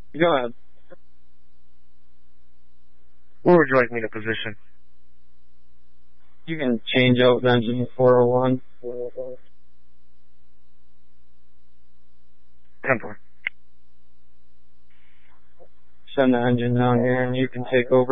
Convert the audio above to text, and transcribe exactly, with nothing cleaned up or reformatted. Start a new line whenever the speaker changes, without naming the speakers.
Go ahead.
Where would you like me to position?
You can change out engine four oh one.
ten four.
Send the engine down here and you can take over.